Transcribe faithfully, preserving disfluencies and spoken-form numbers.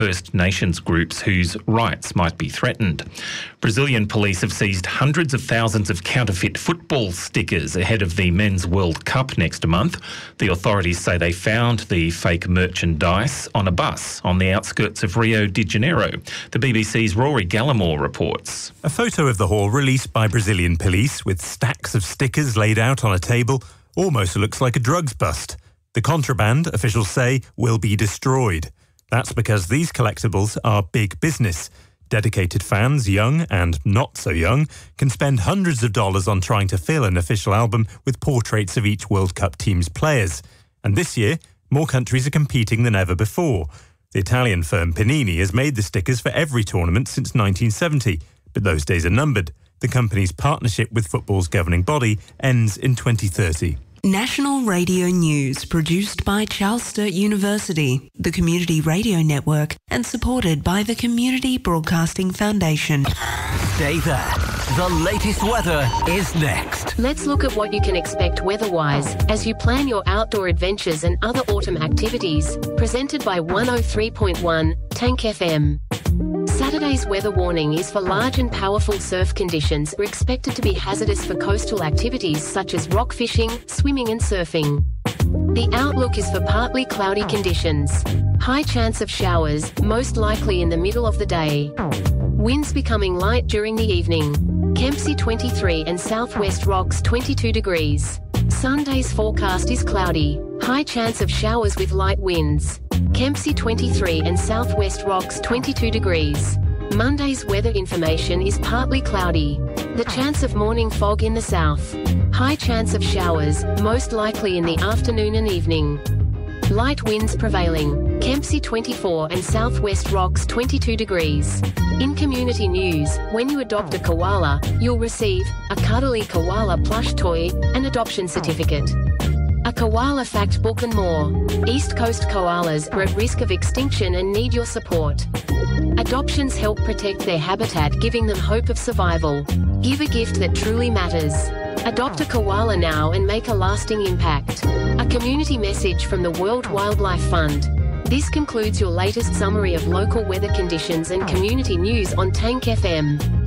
First Nations groups whose rights might be threatened. Brazilian police have seized hundreds of thousands of counterfeit football stickers ahead of the Men's World Cup next month. The authorities say they found the fake merchandise on a bus on the outskirts of Rio de Janeiro. The B B C's Rory Gallimore reports. A photo of the haul released by Brazilian police with stacks of stickers laid out on a table almost looks like a drugs bust. The contraband, officials say, will be destroyed. That's because these collectibles are big business. Dedicated fans, young and not so young, can spend hundreds of dollars on trying to fill an official album with portraits of each World Cup team's players. And this year, more countries are competing than ever before. The Italian firm Panini has made the stickers for every tournament since nineteen seventy, but those days are numbered. The company's partnership with football's governing body ends in twenty thirty. National Radio News, produced by Charles Sturt University, the Community Radio Network, and supported by the Community Broadcasting Foundation. Stay there. The latest weather is next. Let's look at what you can expect weather-wise as you plan your outdoor adventures and other autumn activities. Presented by one oh three point one Tank F M. Saturday's weather warning is for large and powerful surf conditions are expected to be hazardous for coastal activities such as rock fishing, swimming and surfing. The outlook is for partly cloudy conditions. High chance of showers, most likely in the middle of the day. Winds becoming light during the evening. Kempsey twenty-three and Southwest Rocks twenty-two degrees. Sunday's forecast is cloudy. High chance of showers with light winds. Kempsey twenty-three and Southwest Rocks twenty-two degrees. Monday's weather information is partly cloudy. The chance of morning fog in the south. High chance of showers, most likely in the afternoon and evening. Light winds prevailing. Kempsey twenty-four and Southwest Rocks twenty-two degrees. In community news, when you adopt a koala, you'll receive a cuddly koala plush toy, an adoption certificate, a koala fact book and more. East Coast koalas are at risk of extinction and need your support. Adoptions help protect their habitat, giving them hope of survival. Give a gift that truly matters. Adopt a koala now and make a lasting impact. A community message from the World Wildlife Fund. This concludes your latest summary of local weather conditions and community news on Tank F M.